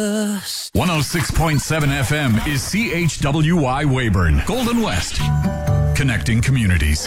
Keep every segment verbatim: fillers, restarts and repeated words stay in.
one oh six point seven F M is C H W Y Weyburn, Golden West, connecting communities.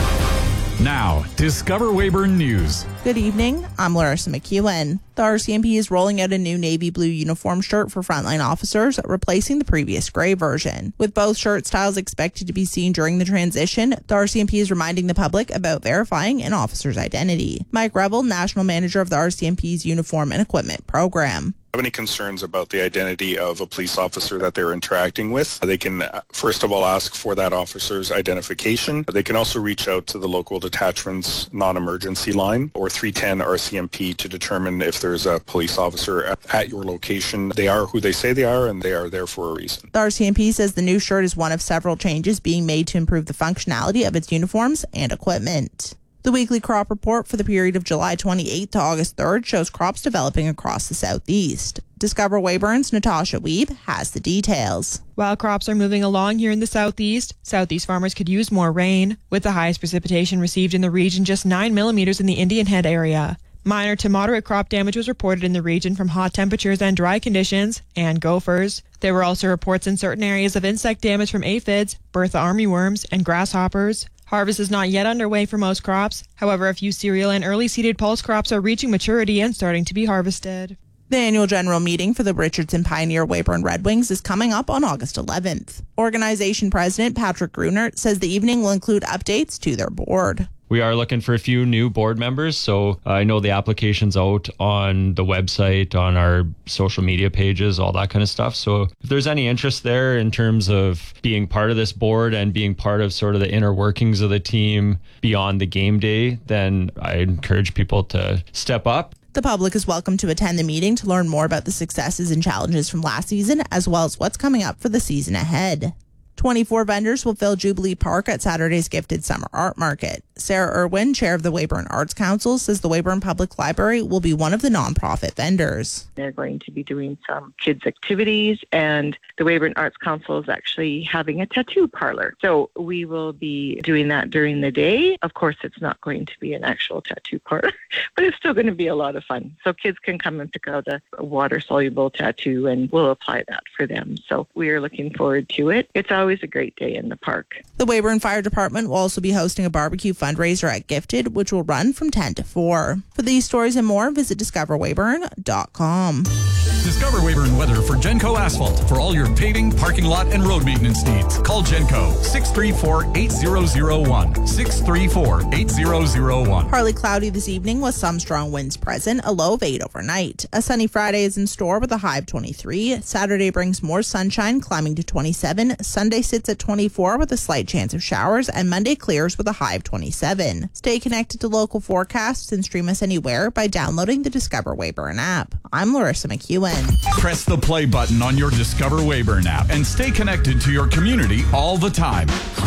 Now, Discover Weyburn News. Good evening, I'm Larissa McEwen. The R C M P is rolling out a new navy blue uniform shirt for frontline officers, replacing the previous gray version. With both shirt styles expected to be seen during the transition, the R C M P is reminding the public about verifying an officer's identity. Mike Revel, National Manager of the R C M P's Uniform and Equipment Program. Have any concerns about the identity of a police officer that they're interacting with, they can first of all ask for that officer's identification. They can also reach out to the local detachment's non-emergency line or three ten R C M P to determine if there's a police officer at, at your location. They are who they say they are, and they are there for a reason. The R C M P says the new shirt is one of several changes being made to improve the functionality of its uniforms and equipment. The weekly crop report for the period of July twenty-eighth to August third shows crops developing across the southeast. Discover Weyburn's Natasha Weeb has the details. While crops are moving along here in the southeast, southeast farmers could use more rain, with the highest precipitation received in the region just nine millimeters in the Indian Head area. Minor to moderate crop damage was reported in the region from hot temperatures and dry conditions, and gophers. There were also reports in certain areas of insect damage from aphids, Bertha armyworms, and grasshoppers. Harvest is not yet underway for most crops. However, a few cereal and early seeded pulse crops are reaching maturity and starting to be harvested. The annual general meeting for the Richardson Pioneer Weyburn Red Wings is coming up on August eleventh. Organization President Patrick Grunert says the evening will include updates to their board. We are looking for a few new board members, so I know the application's out on the website, on our social media pages, all that kind of stuff. So if there's any interest there in terms of being part of this board and being part of sort of the inner workings of the team beyond the game day, then I encourage people to step up. The public is welcome to attend the meeting to learn more about the successes and challenges from last season, as well as what's coming up for the season ahead. twenty-four vendors will fill Jubilee Park at Saturday's Gifted Summer Art Market. Sarah Irwin, chair of the Weyburn Arts Council, says the Weyburn Public Library will be one of the nonprofit vendors. They're going to be doing some kids' activities, and the Weyburn Arts Council is actually having a tattoo parlor. So we will be doing that during the day. Of course, it's not going to be an actual tattoo parlor, but it's still going to be a lot of fun. So kids can come and pick out a, a water-soluble tattoo, and we'll apply that for them. So we are looking forward to it. It's always a great day in the park. The Weyburn Fire Department will also be hosting a barbecue fundraiser at Gifted, which will run from ten to four. For these stories and more, visit discover weyburn dot com. Discover Weyburn weather for Genco Asphalt. For all your paving, parking lot, and road maintenance needs, call Genco six three four, eight zero zero one. six three four, eight zero zero one. Partly cloudy this evening with some strong winds present, a low of eight overnight. A sunny Friday is in store with a high of twenty-three. Saturday brings more sunshine, climbing to twenty-seven. Sunday sits at twenty-four with a slight chance of showers, and Monday clears with a high of twenty-seven. Stay connected to local forecasts and stream us anywhere by downloading the Discover Weyburn app. I'm Larissa McEwen. Press the play button on your Discover Weyburn app and stay connected to your community all the time.